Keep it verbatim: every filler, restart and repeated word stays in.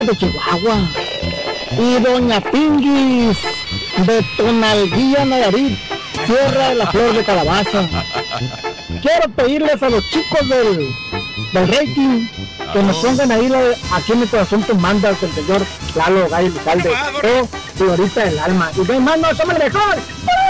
de Chihuahua. Y doña Pinguis de Tonalguilla, Nayarit, Tierra de la Flor de Calabaza. Quiero pedirles a los chicos del, del rating que nos pongan ahí la de Aquí en mi corazón te mandas, el señor Lalo Gallo Lizalde, oh, Florita del Alma. Y de más, no somos el mejor.